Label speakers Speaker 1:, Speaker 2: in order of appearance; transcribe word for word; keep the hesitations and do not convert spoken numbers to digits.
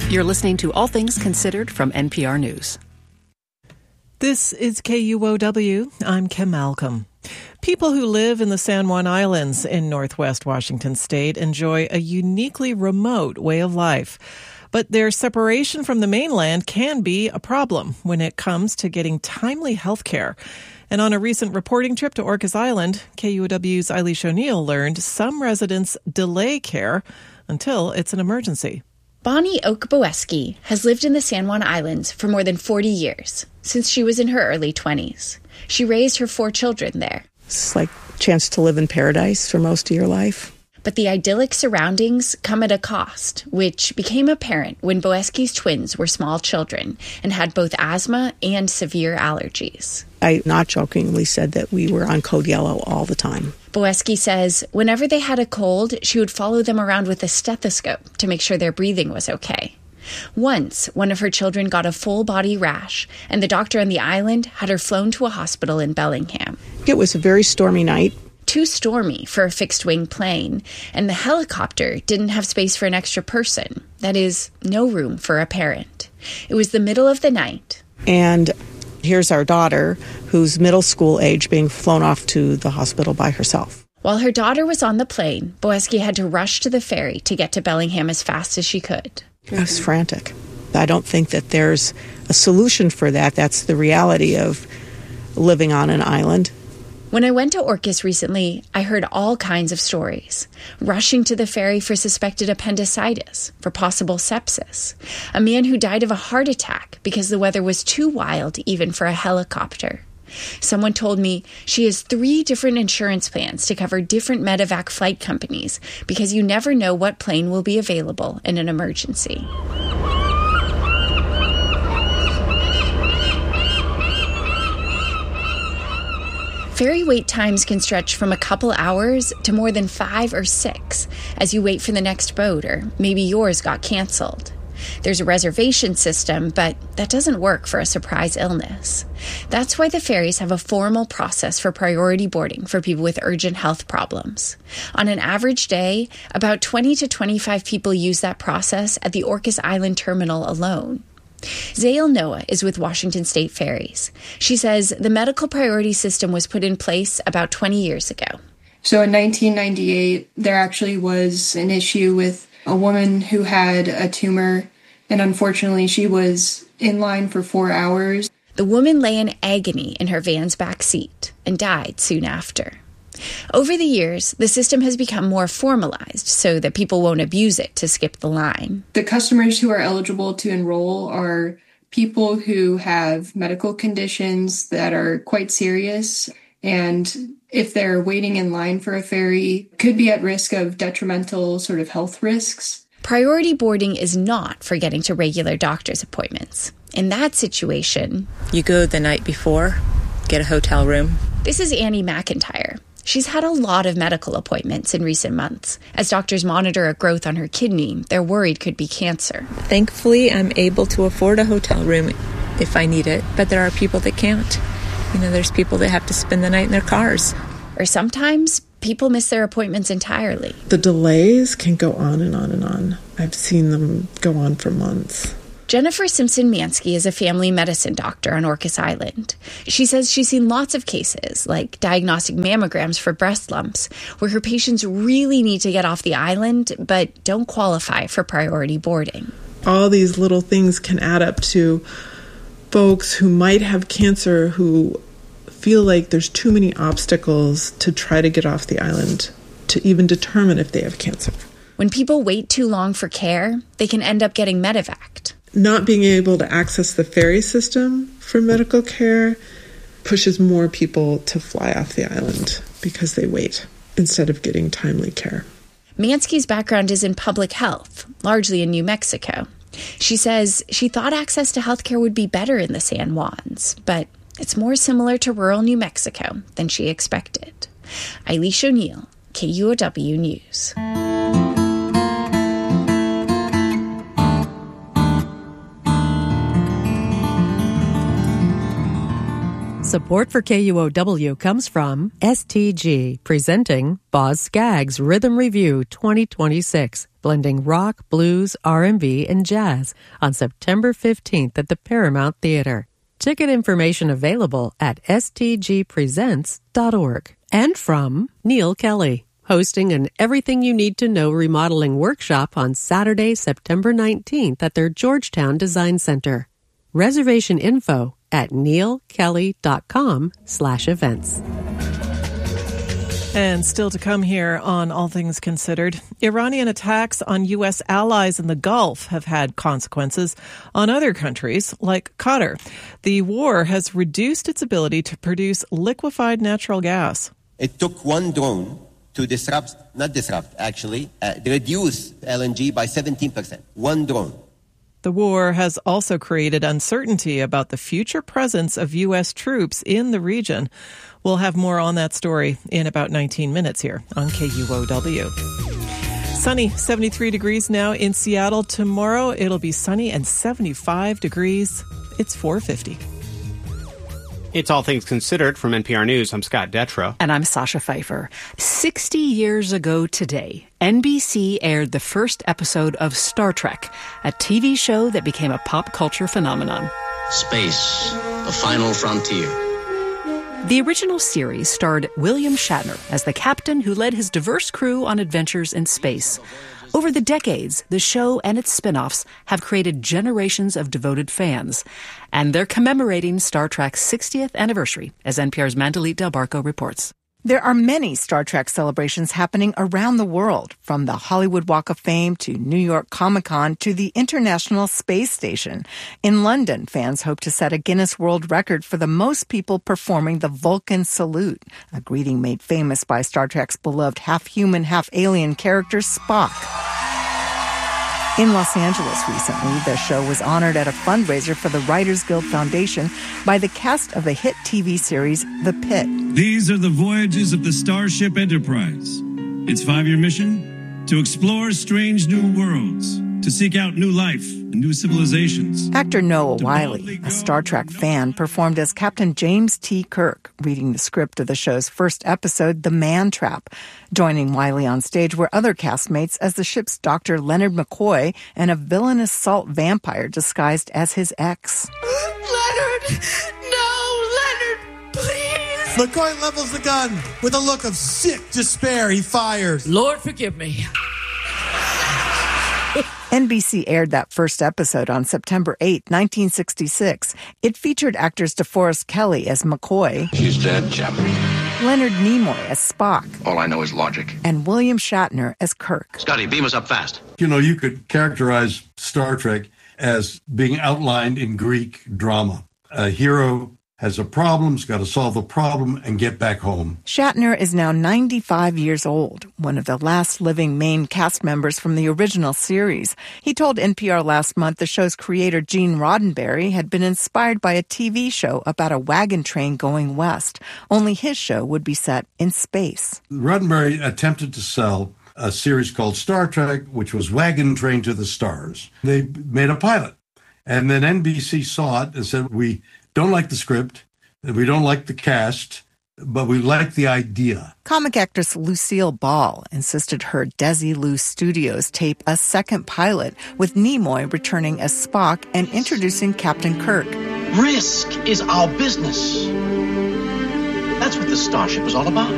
Speaker 1: You're listening to All Things Considered from N P R News.
Speaker 2: This is K U O W. I'm Kim Malcolm. People who live in the San Juan Islands in northwest Washington state enjoy a uniquely remote way of life. But their separation from the mainland can be a problem when it comes to getting timely health care. And on a recent reporting trip to Orcas Island, K U O W's Eilish O'Neill learned some residents delay care until it's an emergency.
Speaker 3: Bonnie Oak-Boeski has lived in the San Juan Islands for more than forty years, since she was in her early twenties. She raised her four children there.
Speaker 4: It's like a chance to live in paradise for most of your life.
Speaker 3: But the idyllic surroundings come at a cost, which became apparent when Boeski's twins were small children and had both asthma and severe allergies.
Speaker 4: I not jokingly said that we were on code yellow all the time.
Speaker 3: Boeski says whenever they had a cold, she would follow them around with a stethoscope to make sure their breathing was okay. Once, one of her children got a full-body rash, and the doctor on the island had her flown to a hospital in Bellingham.
Speaker 4: It was a very stormy night.
Speaker 3: Too stormy for a fixed-wing plane, and the helicopter didn't have space for an extra person. That is, no room for a parent. It was the middle of the night.
Speaker 4: And here's our daughter, who's middle school age, being flown off to the hospital by herself.
Speaker 3: While her daughter was on the plane, Boeski had to rush to the ferry to get to Bellingham as fast as she could.
Speaker 4: I was frantic. I don't think that there's a solution for that. That's the reality of living on an island.
Speaker 3: When I went to Orcas recently, I heard all kinds of stories. Rushing to the ferry for suspected appendicitis, for possible sepsis. A man who died of a heart attack because the weather was too wild even for a helicopter. Someone told me she has three different insurance plans to cover different medevac flight companies because you never know what plane will be available in an emergency. Ferry wait times can stretch from a couple hours to more than five or six as you wait for the next boat, or maybe yours got canceled. There's a reservation system, but that doesn't work for a surprise illness. That's why the ferries have a formal process for priority boarding for people with urgent health problems. On an average day, about twenty to twenty-five people use that process at the Orcas Island terminal alone. Zayle Noah is with Washington State Ferries. She says the medical priority system was put in place about twenty years ago.
Speaker 5: So in nineteen ninety-eight, there actually was an issue with a woman who had a tumor, and unfortunately she was in line for four hours.
Speaker 3: The woman lay in agony in her van's back seat and died soon after. Over the years, the system has become more formalized so that people won't abuse it to skip the line.
Speaker 5: The customers who are eligible to enroll are people who have medical conditions that are quite serious, and if they're waiting in line for a ferry, could be at risk of detrimental sort of health risks.
Speaker 3: Priority boarding is not for getting to regular doctor's appointments. In that situation,
Speaker 6: you go the night before, get a hotel room.
Speaker 3: This is Annie McIntyre. She's had a lot of medical appointments in recent months. As doctors monitor a growth on her kidney, they're worried could be cancer.
Speaker 6: Thankfully, I'm able to afford a hotel room if I need it, but there are people that can't. You know, there's people that have to spend the night in their cars.
Speaker 3: Or sometimes people miss their appointments entirely.
Speaker 7: The delays can go on and on and on. I've seen them go on for months.
Speaker 3: Jennifer Simpson-Mansky is a family medicine doctor on Orcas Island. She says she's seen lots of cases, like diagnostic mammograms for breast lumps, where her patients really need to get off the island but don't qualify for priority boarding.
Speaker 7: All these little things can add up to folks who might have cancer who feel like there's too many obstacles to try to get off the island to even determine if they have cancer.
Speaker 3: When people wait too long for care, they can end up getting medevaced.
Speaker 7: Not being able to access the ferry system for medical care pushes more people to fly off the island because they wait instead of getting timely care.
Speaker 3: Mansky's background is in public health, largely in New Mexico. She says she thought access to healthcare would be better in the San Juans, but it's more similar to rural New Mexico than she expected. Eilish O'Neill, K U O W News.
Speaker 8: Support for K U O W comes from S T G, presenting Boz Scaggs Rhythm Review twenty twenty-six, blending rock, blues, R and B, and jazz on September fifteenth at the Paramount Theater. Ticket information available at s t g presents dot org. And from Neil Kelly, hosting an Everything You Need to Know remodeling workshop on Saturday, September nineteenth at their Georgetown Design Center. Reservation info at neilkelly.com slash events.
Speaker 2: And still to come here on All Things Considered, Iranian attacks on U S allies in the Gulf have had consequences on other countries like Qatar. The war has reduced its ability to produce liquefied natural gas.
Speaker 9: It took one drone to disrupt, not disrupt, actually, uh, reduce L N G by seventeen percent. One drone.
Speaker 2: The war has also created uncertainty about the future presence of U S troops in the region. We'll have more on that story in about nineteen minutes here on K U O W. Sunny, seventy-three degrees now in Seattle. Tomorrow it'll be sunny and seventy-five degrees. It's four fifty.
Speaker 10: It's All Things Considered from N P R News. I'm Scott Detrow.
Speaker 1: And I'm Sasha Pfeiffer. Sixty years ago today, N B C aired the first episode of Star Trek, a T V show that became a pop culture phenomenon.
Speaker 11: Space, the final frontier.
Speaker 1: The original series starred William Shatner as the captain who led his diverse crew on adventures in space. Over the decades, the show and its spin-offs have created generations of devoted fans. And they're commemorating Star Trek's sixtieth anniversary, as N P R's Mandalit Del Barco reports.
Speaker 12: There are many Star Trek celebrations happening around the world, from the Hollywood Walk of Fame to New York Comic-Con to the International Space Station. In London, fans hope to set a Guinness World Record for the most people performing the Vulcan Salute, a greeting made famous by Star Trek's beloved half-human, half-alien character Spock. In Los Angeles recently, the show was honored at a fundraiser for the Writers Guild Foundation by the cast of the hit T V series The Pit.
Speaker 13: These are the voyages of the Starship Enterprise. Its five-year mission? To explore strange new worlds, to seek out new life and new civilizations.
Speaker 12: Actor Noah Wiley, a Star Trek fan, performed as Captain James T. Kirk, reading the script of the show's first episode, The Man Trap. Joining Wiley on stage were other castmates as the ship's Doctor Leonard McCoy and a villainous salt vampire disguised as his ex.
Speaker 14: Leonard! No, Leonard, please! McCoy levels the gun. With a look of sick despair, he fires.
Speaker 15: Lord, forgive me.
Speaker 12: N B C aired that first episode on September eighth, nineteen sixty-six. It featured actors DeForest Kelley as McCoy.
Speaker 11: She's dead, Jim.
Speaker 12: Leonard Nimoy as Spock.
Speaker 11: All I know is logic.
Speaker 12: And William Shatner as Kirk.
Speaker 11: Scotty, beam us up fast.
Speaker 16: You know, you could characterize Star Trek as being outlined in Greek drama. A hero has a problem, has got to solve the problem, and get back home.
Speaker 12: Shatner is now ninety-five years old, one of the last living main cast members from the original series. He told N P R last month the show's creator, Gene Roddenberry, had been inspired by a T V show about a wagon train going west, only his show would be set in space.
Speaker 16: Roddenberry attempted to sell a series called Star Trek, which was Wagon Train to the Stars. They made a pilot, and then N B C saw it and said, we don't like the script, we don't like the cast, but we like the idea.
Speaker 12: Comic actress Lucille Ball insisted her Desilu Studios tape a second pilot, with Nimoy returning as Spock and introducing Captain Kirk.
Speaker 11: Risk is our business. That's what the Starship is all about.